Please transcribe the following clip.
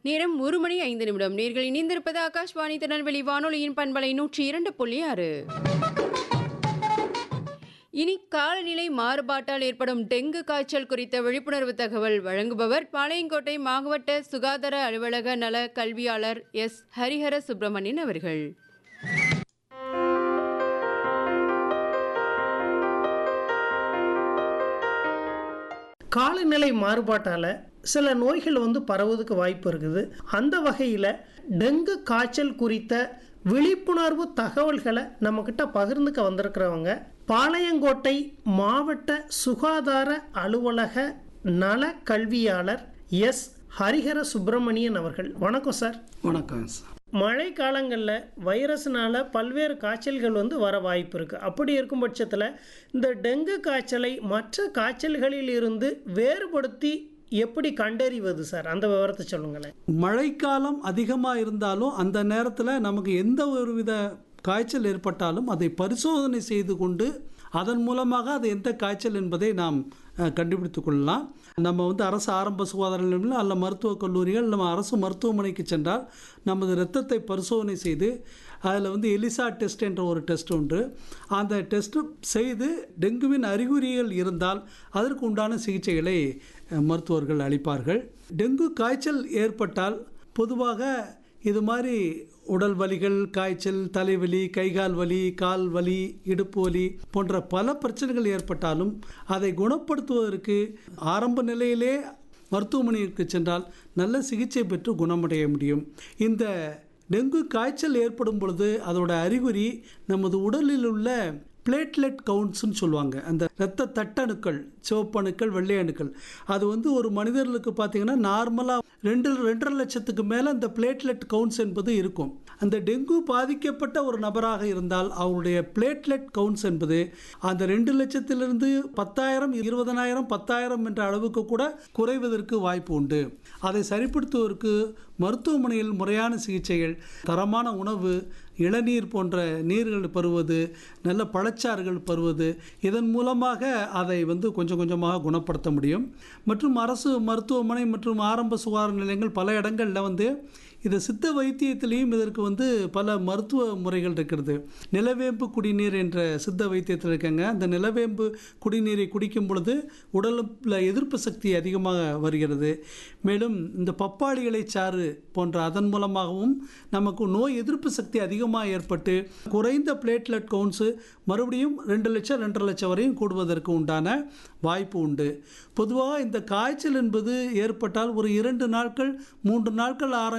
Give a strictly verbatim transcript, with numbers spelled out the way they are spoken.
நேரம் ஒரு மணி ஐந்து நிமிடம். நேர்கள் இணைந்திருப்பது ஆகாஷ்வாணி திருநெல்வேலி வானொலியின் பண்பலை நூற்றி இரண்டு புள்ளி ஆறு. இனி காலநிலை மாறுபாட்டால் ஏற்படும் டெங்கு காய்ச்சல் குறித்த விழிப்புணர்வு தகவல் வழங்குபவர் பாளையங்கோட்டை மாவட்ட சுகாதார அலுவலக நல கல்வியாளர் எஸ் ஹரிஹர சுப்பிரமணியன் அவர்கள். காலநிலை மாறுபாட்டால் சில நோய்கள் வந்து பரவுவதுக்கு வாய்ப்பு இருக்குது. அந்த வகையில் டெங்கு காய்ச்சல் குறித்த விழிப்புணர்வு தகவல்களை நம்மக்கிட்ட பகிர்ந்துக்க வந்திருக்கிறவங்க பாளையங்கோட்டை மாவட்ட சுகாதார அலுவலக நல கல்வியாளர் எஸ் ஹரிஹர சுப்பிரமணியன் அவர்கள். வணக்கம் சார். வணக்கம் சார். மழை காலங்களில் வைரஸ்னால பல்வேறு காய்ச்சல்கள் வந்து வர வாய்ப்பு இருக்குது. அப்படி இருக்கும் பட்சத்தில் இந்த டெங்கு காய்ச்சலை மற்ற காய்ச்சல்களில் இருந்து வேறுபடுத்தி எப்படி கண்டறிவது சார்? அந்த விவரத்தை சொல்லுங்களேன். மழைக்காலம் அதிகமாக இருந்தாலும் அந்த நேரத்தில் நமக்கு எந்த ஒரு வித காய்ச்சல் ஏற்பட்டாலும் அதை பரிசோதனை செய்து கொண்டு அதன் மூலமாக அது எந்த காய்ச்சல் என்பதை நாம் கண்டுபிடித்து கொள்ளலாம். நம்ம வந்து அரசு ஆரம்ப சுகாதார நிலையங்கள் அல்ல மருத்துவக் கல்லூரிகள் நம்ம அரசு மருத்துவமனைக்கு சென்றால் நமது இரத்தத்தை பரிசோதனை செய்து அதில் வந்து எலிசா டெஸ்ட் என்ற ஒரு டெஸ்ட் உண்டு. அந்த டெஸ்ட்டு செய்து டெங்குவின் அறிகுறிகள் இருந்தால் அதற்கு உண்டான சிகிச்சைகளை மருத்துவர்கள் அளிப்பார்கள். டெங்கு காய்ச்சல் ஏற்பட்டால் பொதுவாக இது மாதிரி உடல் வலிகள், காய்ச்சல், தலைவலி, கைகால் வலி, கால் வலி, இடுப்பு வலி போன்ற பல பிரச்சனைகள் ஏற்பட்டாலும் அதை குணப்படுத்துவதற்கு ஆரம்ப நிலையிலே மருத்துவமனைக்கு சென்றால் நல்ல சிகிச்சை பெற்று குணமடைய முடியும். இந்த டெங்கு காய்ச்சல் ஏற்படும் பொழுது அதோட அறிகுறி நமது உடலில் உள்ள பிளேட்லெட் கவுண்ட்ஸ்ன்னு சொல்லுவாங்க. அந்த இரத்த தட்டணுக்கள், சிவப்பணுக்கள், வெள்ளை அணுக்கள், அது வந்து ஒரு மனிதர்களுக்கு பார்த்திங்கன்னா நார்மலாக ரெண்டு ரெண்டரை லட்சத்துக்கு மேலே அந்த பிளேட்லெட் கவுண்ட்ஸ் என்பது இருக்கும். அந்த டெங்கு பாதிக்கப்பட்ட ஒரு நபராக இருந்தால் அவருடைய பிளேட்லெட் கவுண்ட்ஸ் என்பது அந்த ரெண்டு லட்சத்திலிருந்து பத்தாயிரம், இருபதனாயிரம், பத்தாயிரம் என்ற அளவுக்கு கூட குறைவதற்கு வாய்ப்பு உண்டு. அதை சரிப்படுத்துவதற்கு மருத்துவமனையில் முறையான சிகிச்சைகள், தரமான உணவு, இளநீர் போன்ற நீர்கள் பருவது, நல்ல பழச்சாறுகள் பருவது, இதன் மூலமாக அதை வந்து கொஞ்சம் கொஞ்சமாக குணப்படுத்த முடியும். மற்றும் அரசு மருத்துவமனை மற்றும் ஆரம்ப சுகாதார நிலையங்கள் பல இடங்களில் வந்து இது சித்த வைத்தியத்திலையும் இதற்கு வந்து பல மருத்துவ முறைகள் இருக்கிறது. நிலவேம்பு குடிநீர் என்ற சித்த வைத்தியத்தில் இருக்காங்க. அந்த நிலவேம்பு குடிநீரை குடிக்கும் பொழுது உடலில் எதிர்ப்பு சக்தி அதிகமாக வருகிறது. மேலும் இந்த பப்பாளி இலை சாறு போன்ற அதன் மூலமாகவும் நமக்கு நோய் எதிர்ப்பு சக்தி அதிகமாக ஏற்பட்டு குறைந்த பிளேட்லெட் கவுண்ட்ஸு மறுபடியும் ரெண்டு லட்சம் ரெண்டரை லட்சம் வரையும் கூடுவதற்கு உண்டான வாய்ப்பு உண்டு. பொதுவாக இந்த காய்ச்சல் என்பது ஏற்பட்டால் ஒரு இரண்டு நாட்கள் மூன்று நாட்கள் ஆரம்பி